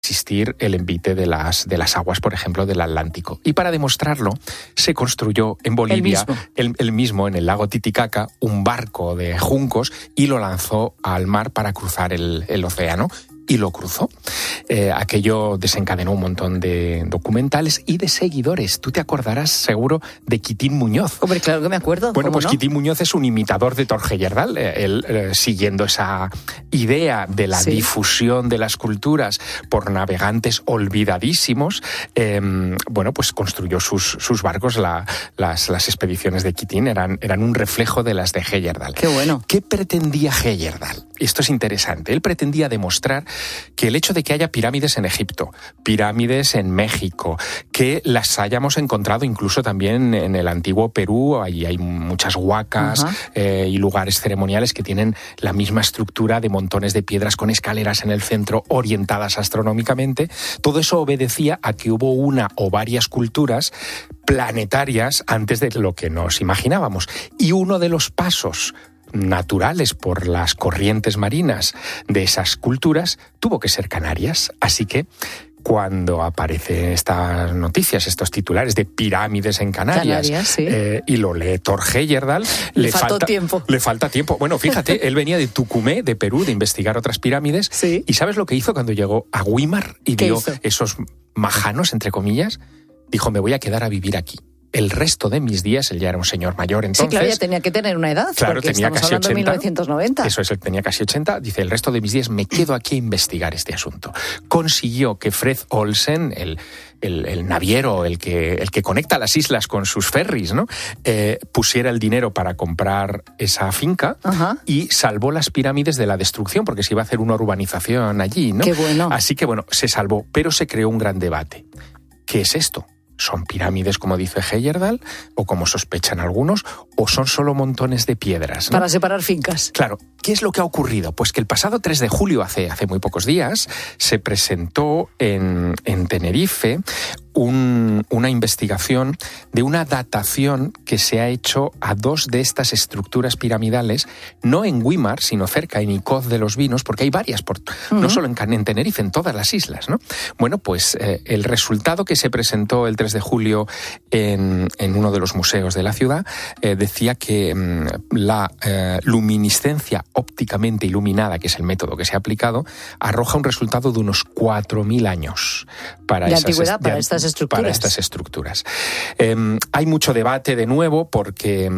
resistir el envite de las aguas, por ejemplo, del Atlántico. Y para demostrarlo, se construyó en Bolivia, el mismo en el lago Titicaca, un barco de juncos y lo lanzó al mar para cruzar el océano. Y lo cruzó. Aquello desencadenó un montón de documentales y de seguidores. Tú te acordarás seguro de Quitín Muñoz. Hombre, claro que me acuerdo. Bueno, pues no? Quitín Muñoz es un imitador de Thor Heyerdahl. Él, siguiendo esa idea de la difusión de las culturas por navegantes olvidadísimos, pues construyó sus barcos. Las expediciones de Quitín eran un reflejo de las de Heyerdahl. Qué bueno. ¿Qué pretendía Heyerdahl? Esto es interesante. Él pretendía demostrar que el hecho de que haya pirámides en Egipto, pirámides en México, que las hayamos encontrado incluso también en el antiguo Perú, ahí hay muchas huacas y lugares ceremoniales que tienen la misma estructura de montones de piedras con escaleras en el centro orientadas astronómicamente, todo eso obedecía a que hubo una o varias culturas planetarias antes de lo que nos imaginábamos. Y uno de los pasos naturales por las corrientes marinas de esas culturas tuvo que ser Canarias. Así que cuando aparecen estas noticias, estos titulares de pirámides en Canarias, y lo lee Thor Heyerdahl, le falta tiempo. Bueno, fíjate, él venía de Tucumé, de Perú, de investigar otras pirámides, y ¿sabes lo que hizo cuando llegó a Güímar y vio esos majanos, entre comillas? Dijo, me voy a quedar a vivir aquí. El resto de mis días, él ya era un señor mayor entonces. Sí, claro, ya tenía que tener una edad. Claro, porque tenía casi 80. De 1990. Eso es, él tenía casi 80. Dice, el resto de mis días me quedo aquí a investigar este asunto. Consiguió que Fred Olsen, el naviero, el que conecta las islas con sus ferries, ¿no? Pusiera el dinero para comprar esa finca y salvó las pirámides de la destrucción, porque se iba a hacer una urbanización allí, ¿no? Qué bueno. Así que, se salvó, pero se creó un gran debate. ¿Qué es esto? ¿Son pirámides, como dice Heyerdahl, o como sospechan algunos, o son solo montones de piedras, ¿no? Para separar fincas. Claro. ¿Qué es lo que ha ocurrido? Pues que el pasado 3 de julio, hace muy pocos días, se presentó en Tenerife una investigación de una datación que se ha hecho a 2 de estas estructuras piramidales, no en Güímar, sino cerca, en Icoz de los Vinos, porque hay varias, no solo en Tenerife, en todas las islas, ¿no? Bueno, pues el resultado que se presentó el 3 de julio en uno de los museos de la ciudad decía que la luminiscencia ópticamente iluminada, que es el método que se ha aplicado, arroja un resultado de unos 4.000 años para estas estructuras. Hay mucho debate de nuevo porque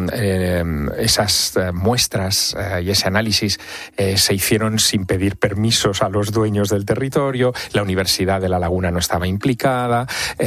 esas muestras y ese análisis se hicieron sin pedir permisos a los dueños del territorio, la Universidad de La Laguna no estaba implicada,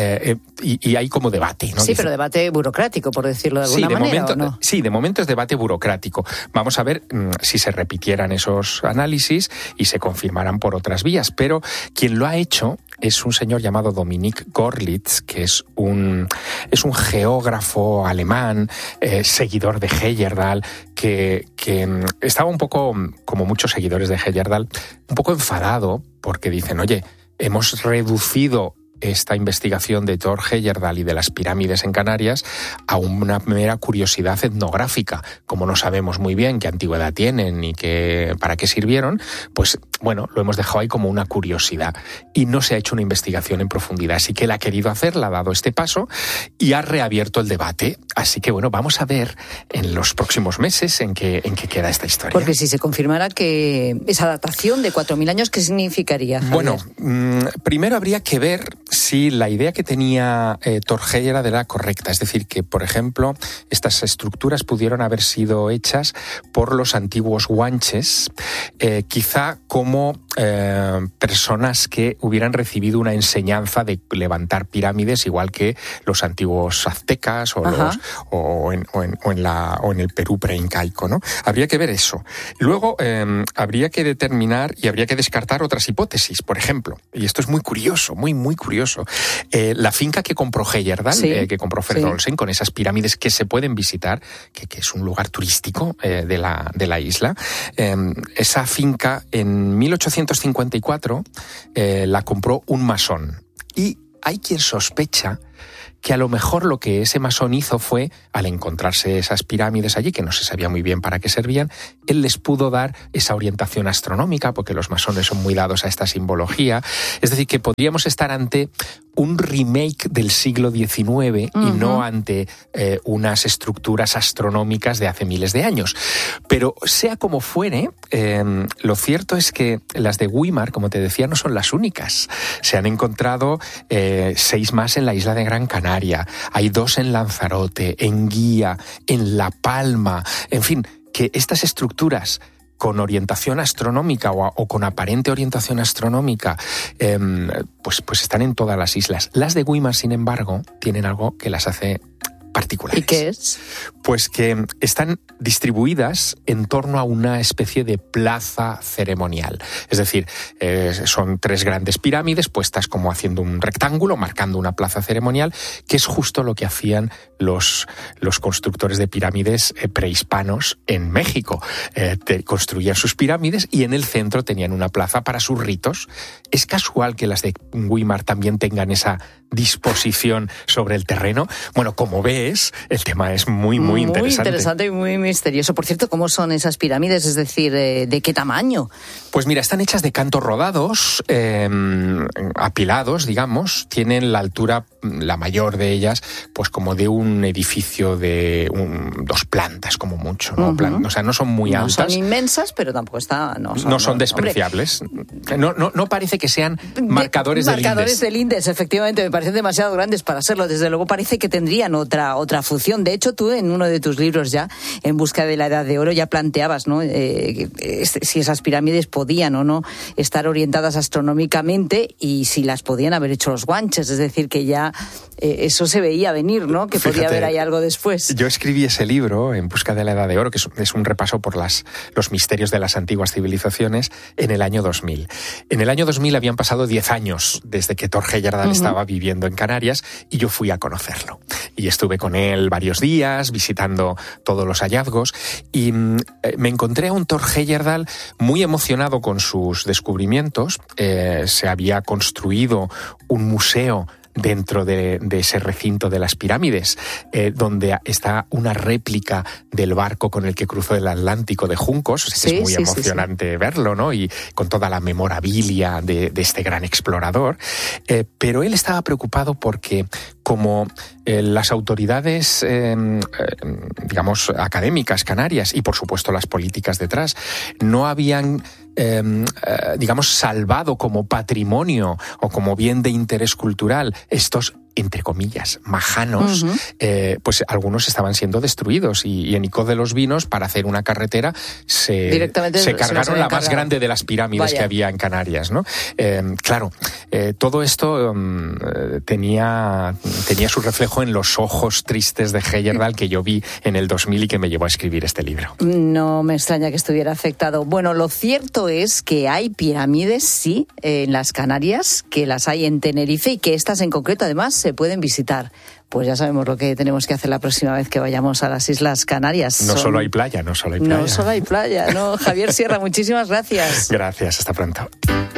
y hay como debate, ¿no? Sí, pero debate burocrático, por decirlo de alguna manera, momento, ¿o no? Sí, de momento es debate burocrático. Vamos a ver si se repitieran esos análisis y se confirmaran por otras vías, pero quien lo ha hecho es un señor llamado Dominik Gorlitz, que es un geógrafo alemán, seguidor de Heyerdahl, que estaba un poco, como muchos seguidores de Heyerdahl, un poco enfadado porque dicen, oye, hemos reducido esta investigación de Thor Heyerdahl y de las pirámides en Canarias a una mera curiosidad etnográfica. Como no sabemos muy bien qué antigüedad tienen y para qué sirvieron, pues lo hemos dejado ahí como una curiosidad. Y no se ha hecho una investigación en profundidad. Así que él ha querido hacerla, ha dado este paso y ha reabierto el debate. Así que vamos a ver en los próximos meses en qué queda esta historia. Porque si se confirmara que esa datación de 4.000 años, ¿qué significaría, Javier? Primero habría que ver si la idea que tenía Thor Heyerdahl era correcta. Es decir, que, por ejemplo, estas estructuras pudieron haber sido hechas por los antiguos guanches, quizá como personas que hubieran recibido una enseñanza de levantar pirámides, igual que los antiguos aztecas o en el Perú preincaico, ¿no? Habría que ver eso. Luego habría que determinar y habría que descartar otras hipótesis. Por ejemplo, y esto es muy curioso, muy, muy curioso, la finca que compró Heyerdahl, que compró Fred Olsen, con esas pirámides que se pueden visitar, que es un lugar turístico de la isla, esa finca en 1854 la compró un masón. Y hay quien sospecha que a lo mejor lo que ese masón hizo fue, al encontrarse esas pirámides allí, que no se sabía muy bien para qué servían, él les pudo dar esa orientación astronómica, porque los masones son muy dados a esta simbología. Es decir, que podríamos estar ante un remake del siglo XIX y no ante unas estructuras astronómicas de hace miles de años. Pero sea como fuere, lo cierto es que las de Güímar, como te decía, no son las únicas. Se han encontrado 6 más en la isla de Gran Canaria, hay 2 en Lanzarote, en Guía, en La Palma, en fin, que estas estructuras con orientación astronómica o con aparente orientación astronómica, pues están en todas las islas. Las de Güímar, sin embargo, tienen algo que las hace particulares. ¿Y qué es? Pues que están distribuidas en torno a una especie de plaza ceremonial. Es decir, son 3 grandes pirámides puestas como haciendo un rectángulo, marcando una plaza ceremonial, que es justo lo que hacían los constructores de pirámides prehispanos en México. Construían sus pirámides y en el centro tenían una plaza para sus ritos. Es casual que las de Güímar también tengan esa disposición sobre el terreno. Bueno, como ves, el tema es muy interesante. Muy interesante y muy misterioso. Por cierto, ¿cómo son esas pirámides? Es decir, ¿de qué tamaño? Pues mira, están hechas de cantos rodados, apilados, digamos. Tienen la altura, la mayor de ellas, pues como de un edificio de 2 plantas, como mucho, ¿no? O sea, no son muy altas. No son inmensas, pero tampoco no son despreciables. No parece que sean marcadores del Lindes. Marcadores del Lindes, efectivamente, me parecen demasiado grandes para serlo. Desde luego parece que tendrían otra función. De hecho, tú en uno de tus libros ya, En busca de la Edad de Oro, ya planteabas, ¿no? Si esas pirámides podían o no estar orientadas astronómicamente y si las podían haber hecho los guanches. Es decir, que ya eso se veía venir, ¿no? Que podía haber ahí algo después. Yo escribí ese libro, En busca de la Edad de Oro, que es un repaso por los misterios de las antiguas civilizaciones, en el año 2000. En el año 2000 habían pasado 10 años desde que Thor Heyerdahl estaba viviendo en Canarias y yo fui a conocerlo. Y estuve con él varios días visitando todos los hallazgos y me encontré a un Thor Heyerdahl muy emocionado con sus descubrimientos. Se había construido un museo dentro de ese recinto de las pirámides, donde está una réplica del barco con el que cruzó el Atlántico de Juncos. Es muy emocionante verlo, ¿no? Y con toda la memorabilia de este gran explorador. Pero él estaba preocupado porque, como las autoridades, digamos, académicas canarias y, por supuesto, las políticas detrás, no habían digamos, salvado como patrimonio o como bien de interés cultural estos, entre comillas, majanos, pues algunos estaban siendo destruidos y en Icod de los Vinos, para hacer una carretera, se cargaron la más grande de las pirámides que había en Canarias, ¿no? Claro, todo esto tenía su reflejo en los ojos tristes de Heyerdahl que yo vi en el 2000 y que me llevó a escribir este libro. No me extraña que estuviera afectado. Bueno, lo cierto es que hay pirámides, sí, en las Canarias, que las hay en Tenerife y que estas en concreto, además, se pueden visitar. Pues ya sabemos lo que tenemos que hacer la próxima vez que vayamos a las Islas Canarias. No solo hay playa. No solo hay playa, ¿no? Javier Sierra, muchísimas gracias. Gracias, hasta pronto.